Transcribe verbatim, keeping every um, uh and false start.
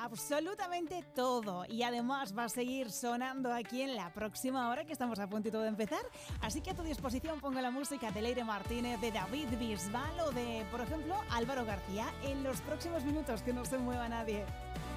absolutamente todo. Y además va a seguir sonando aquí en la próxima hora, que estamos a puntito de empezar. Así que a tu disposición pongo la música de Leire Martínez, de David Bisbal o de, por ejemplo, Álvaro García en los próximos minutos, que no se mueva nadie.